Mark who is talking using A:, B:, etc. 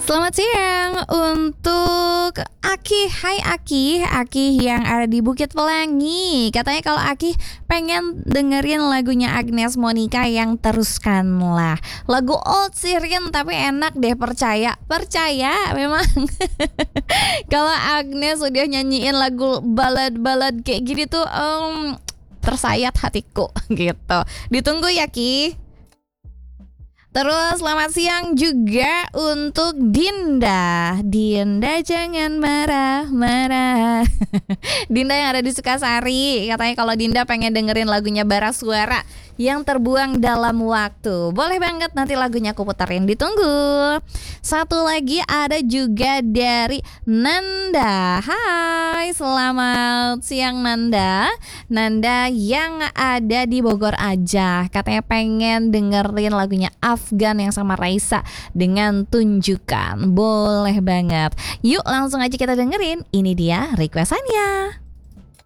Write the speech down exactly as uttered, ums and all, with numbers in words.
A: Selamat siang untuk Aki. Hai Aki, Aki yang ada di Bukit Pelangi. Katanya kalau Aki pengen dengerin lagunya Agnes Monica yang Teruskanlah. Lagu old sih Rin, tapi enak deh, percaya. Percaya memang. Kalau Agnes udah nyanyiin lagu balad-balad kayak gini tuh um, tersayat hatiku gitu. Ditunggu ya Ki. Terus selamat siang juga untuk Dinda. Dinda jangan marah-marah. Dinda yang ada di Sukasari. Katanya kalau Dinda pengen dengerin lagunya Bara Suara yang Terbuang Dalam Waktu. Boleh banget, nanti lagunya aku puterin. Ditunggu. Satu lagi ada juga dari Nanda. Hai, selamat siang Nanda. Nanda yang ada di Bogor aja. Katanya pengen dengerin lagunya Afgan yang sama Raisa dengan Tunjukkan. Boleh banget. Yuk langsung aja kita dengerin. Ini dia requestannya.